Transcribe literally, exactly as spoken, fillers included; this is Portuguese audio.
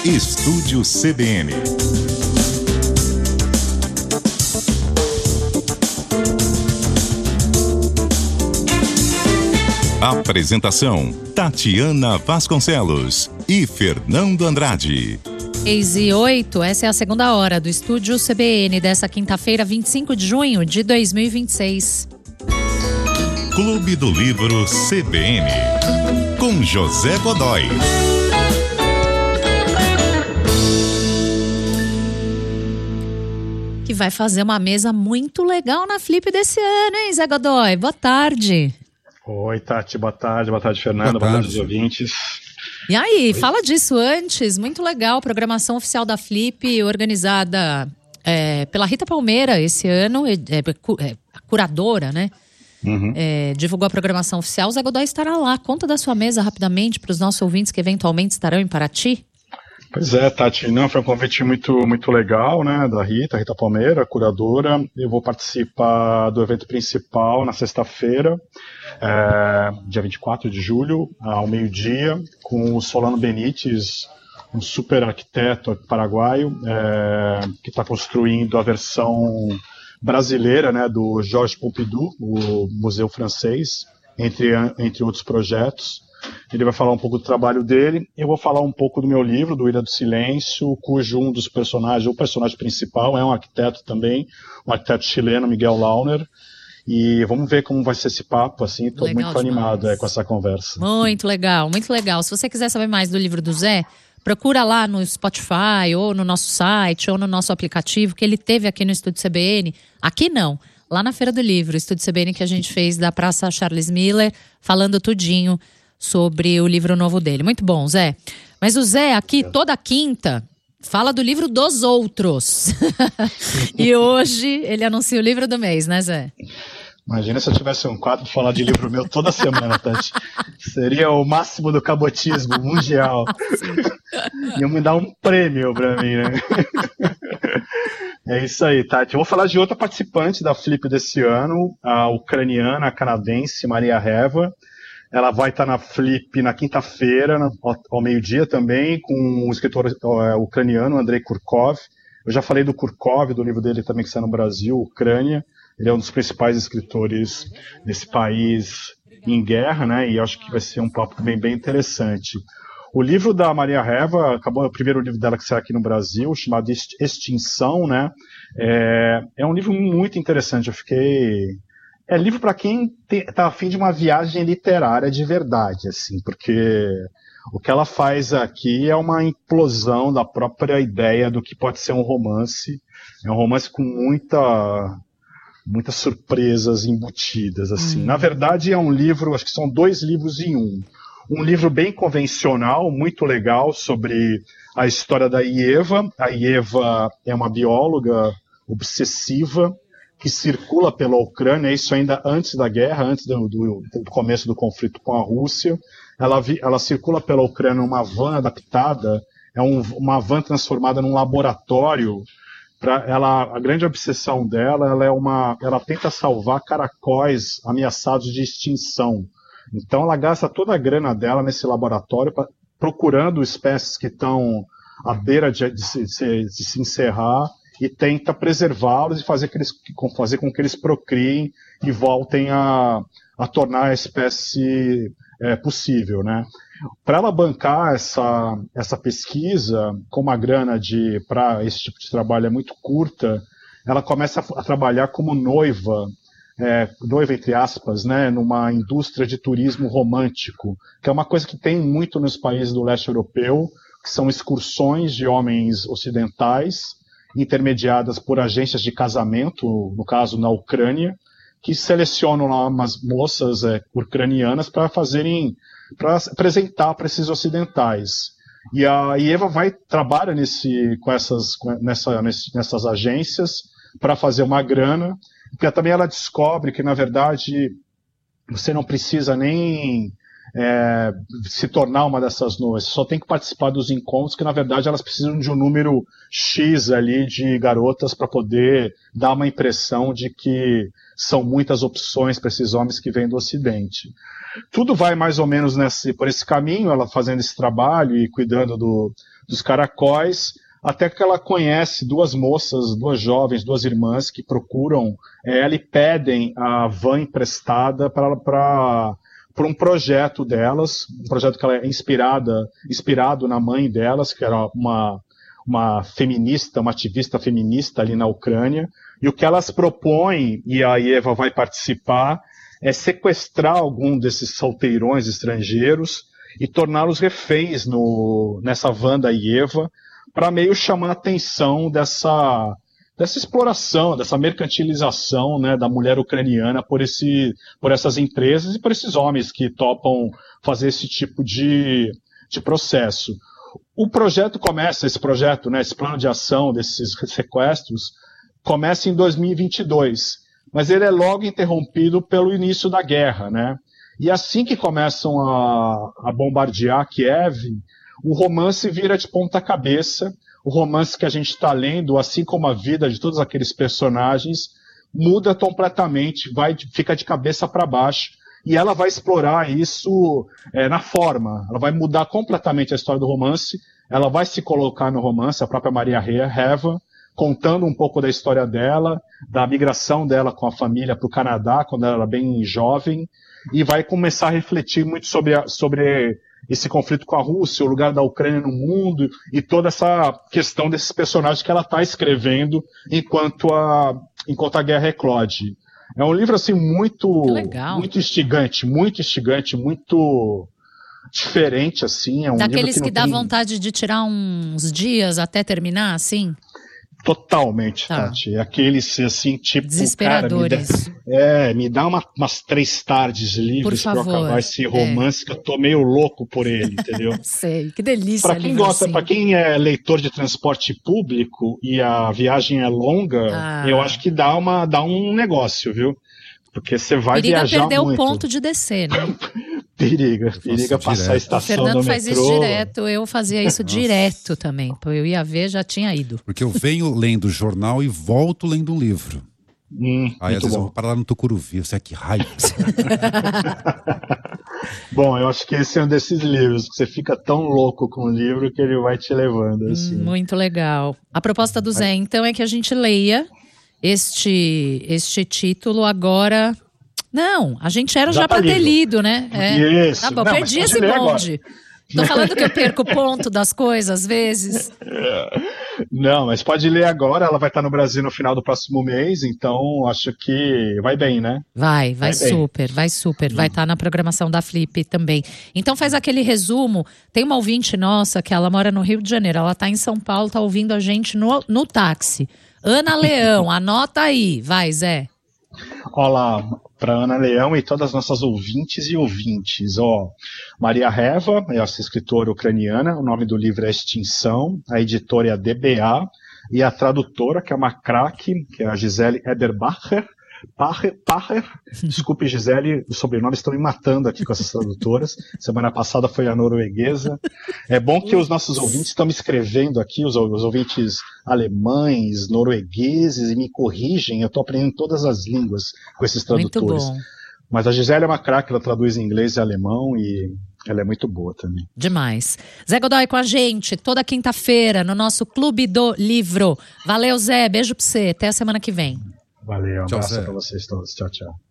Estúdio C B N. Apresentação: Tatiana Vasconcelos e Fernando Andrade. seis e oito, essa é a segunda hora do Estúdio C B N dessa quinta-feira, vinte e cinco de junho de dois mil e vinte e seis. Clube do Livro C B N, com José Godoy. Que vai fazer uma mesa muito legal na Flip desse ano, hein, Zé Godoy? Boa tarde. Oi, Tati, boa tarde, boa tarde, Fernanda, boa, boa tarde, tarde ouvintes. E aí, Oi. Fala disso antes, muito legal, programação oficial da Flip, organizada é, pela Rita Palmeira esse ano, é, é, a curadora, né? Uhum. É, divulgou a programação oficial. O Zé Godoy estará lá. Conta da sua mesa rapidamente para os nossos ouvintes que eventualmente estarão em Paraty. Pois é, Tati, não, foi um convite muito, muito legal, né, da Rita, Rita Palmeira, curadora. Eu vou participar do evento principal na sexta-feira, é, dia vinte e quatro de julho, ao meio-dia, com o Solano Benítez, um super arquiteto paraguaio, é, que está construindo a versão brasileira, né, do Georges Pompidou, o Museu Francês, entre, entre outros projetos. Ele vai falar um pouco do trabalho dele. Eu vou falar um pouco do meu livro, do Ilha do Silêncio, cujo um dos personagens, o personagem principal, é um arquiteto também, um arquiteto chileno, Miguel Launer. E vamos ver como vai ser esse papo, assim, estou muito demais. animado é, com essa conversa. Muito legal, muito legal. Se você quiser saber mais do livro do Zé, procura lá no Spotify, ou no nosso site, ou no nosso aplicativo, que ele teve aqui no Estúdio C B N. Aqui não, lá na Feira do Livro, Estúdio C B N que a gente fez da Praça Charles Miller, falando tudinho sobre o livro novo dele. Muito bom, Zé. Mas o Zé aqui, toda quinta, fala do livro dos outros. E hoje ele anuncia o livro do mês, né, Zé? Imagina se eu tivesse um quadro de falar de livro meu toda semana, Tati. Seria o máximo do cabotismo mundial. Iam me dar um prêmio pra mim, né? É isso aí, Tati. Eu vou falar de outra participante da Flip desse ano, a ucraniana, a canadense, Maria Reva. Ela vai estar na Flip na quinta-feira, ao meio-dia também, com o escritor uh, ucraniano, Andrei Kurkov. Eu já falei do Kurkov, do livro dele também que está no Brasil, Ucrânia. Ele é um dos principais escritores desse país em guerra, né? E acho que vai ser um papo também bem interessante. O livro da Maria Reva, acabou o primeiro livro dela que saiu aqui no Brasil, chamado Extinção, né? É, é um livro muito interessante. Eu fiquei... É livro para quem está a fim de uma viagem literária de verdade, assim, porque o que ela faz aqui é uma implosão da própria ideia do que pode ser um romance. É um romance com muita, muitas surpresas embutidas, assim. Hum. Na verdade, é um livro, acho que são dois livros em um. Um livro bem convencional, muito legal, sobre a história da Ieva. A Ieva é uma bióloga obsessiva, que circula pela Ucrânia, isso ainda antes da guerra, antes do, do, do começo do conflito com a Rússia. Ela, vi, ela circula pela Ucrânia numa van adaptada, é um, uma van transformada num laboratório. Pra ela, a grande obsessão dela, ela, é uma, ela tenta salvar caracóis ameaçados de extinção. Então ela gasta toda a grana dela nesse laboratório, pra, procurando espécies que estão à beira de, de, se, de, de se encerrar, e tenta preservá-los e fazer, que eles, fazer com que eles procriem e voltem a, a tornar a espécie é, possível, né? Para ela bancar essa, essa pesquisa, como a grana para esse tipo de trabalho é muito curta, ela começa a, a trabalhar como noiva, é, noiva entre aspas, né, numa indústria de turismo romântico, que é uma coisa que tem muito nos países do leste europeu, que são excursões de homens ocidentais, intermediadas por agências de casamento, no caso na Ucrânia, que selecionam lá umas moças é, ucranianas para fazerem, para apresentar para esses ocidentais. E a Ieva vai trabalha nesse, com essas, nessa, nessas agências para fazer uma grana, porque também ela descobre que na verdade você não precisa nem é, se tornar uma dessas noivas. Você só tem que participar dos encontros, que na verdade elas precisam de um número X ali de garotas para poder dar uma impressão de que são muitas opções para esses homens que vêm do Ocidente. Tudo vai mais ou menos nesse, por esse caminho, ela fazendo esse trabalho e cuidando do, dos caracóis, até que ela conhece duas moças, duas jovens, duas irmãs que procuram ela e pedem a van emprestada para para um projeto delas, um projeto que ela é inspirada, inspirado na mãe delas, que era uma, uma feminista, uma ativista feminista ali na Ucrânia, e o que elas propõem, e a Eva vai participar, é sequestrar algum desses solteirões estrangeiros e torná-los reféns no, nessa van da Eva, para meio chamar a atenção dessa... dessa exploração, dessa mercantilização, né, da mulher ucraniana por, esse, por essas empresas e por esses homens que topam fazer esse tipo de, de processo. O projeto começa, esse projeto, né, esse plano de ação desses sequestros, começa em dois mil e vinte e dois, mas ele é logo interrompido pelo início da guerra, né? E assim que começam a, a bombardear Kiev, o romance vira de ponta cabeça. O romance que a gente está lendo, assim como a vida de todos aqueles personagens, muda completamente, vai, fica de cabeça para baixo, e ela vai explorar isso é, na forma. Ela vai mudar completamente a história do romance, ela vai se colocar no romance, a própria Maria Heva, contando um pouco da história dela, da migração dela com a família para o Canadá, quando ela era bem jovem, e vai começar a refletir muito sobre, a, sobre esse conflito com a Rússia, o lugar da Ucrânia no mundo e toda essa questão desses personagens que ela está escrevendo enquanto a, enquanto a guerra eclode. É um livro assim muito, muito instigante, muito instigante, muito diferente assim. É um Daqueles livro que, que dá tem... vontade de tirar uns dias até terminar, assim? Totalmente, tá. Tati. É aqueles, assim, tipo... Desesperadores. Cara, me dá, é, me dá uma, umas três tardes livres para acabar esse romance, é. que eu tô meio louco por ele, entendeu? Sei, que delícia. Para quem gosta, assim. para quem é leitor de transporte público e a viagem é longa, ah. eu acho que dá, uma, dá um negócio, viu? Porque você vai Periga viajar muito. Periga perder o ponto de descer, né? Periga, periga passar direto. A estação do metrô. O Fernando faz isso direto, eu fazia isso direto também. Eu ia ver, já tinha ido. Porque eu venho lendo o jornal e volto lendo um livro. Hum, Aí às vezes bom. eu vou parar lá no Tucuruvi, eu sei que raiva. Bom, eu acho que esse é um desses livros, que você fica tão louco com o livro que ele vai te levando. Assim. Muito legal. A proposta do Zé, então, é que a gente leia este, este título agora... Não, a gente era já, já tá para ter lido, né? É. Isso. Tá bom, Não, perdi esse bonde. Tô falando que eu perco o ponto das coisas, às vezes. Não, mas pode ler agora, ela vai estar no Brasil no final do próximo mês, então acho que vai bem, né? Vai, vai, vai super, bem. vai super. Vai estar na programação da Flip também. Então faz aquele resumo. Tem uma ouvinte nossa que ela mora no Rio de Janeiro, ela tá em São Paulo, tá ouvindo a gente no, no táxi. Ana Leão, anota aí. Vai, Zé. Olá, para Ana Leão e todas as nossas ouvintes e ouvintes. Ó, Maria Heva é essa escritora ucraniana, o nome do livro é Extinção, a editora é a D B A, e a tradutora, que é uma craque, que é a Gisele Ederbacher. Pacher, Pacher, desculpe Gisele, os sobrenomes estão me matando aqui com essas tradutoras. Semana passada foi a norueguesa. É bom que os nossos ouvintes estão me escrevendo aqui, os, os ouvintes alemães, noruegueses, e me corrigem. Eu estou aprendendo todas as línguas com esses tradutores. Muito bom. Mas a Gisele é uma craque, ela traduz em inglês e alemão e ela é muito boa também. Demais. Zé Godoy com a gente toda quinta-feira no nosso Clube do Livro. Valeu, Zé. Beijo pra você. Até a semana que vem. Valeu, um tchau, abraço Zé. para vocês todos. Tchau, tchau.